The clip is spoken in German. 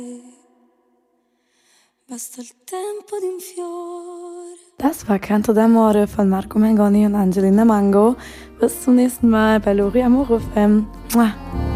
Basta il tempo di un fiore. Das war Canto d'Amore von Marco Mengoni und Angelina Mango. Bis zum nächsten Mal bei Lori Amore FM. Mua.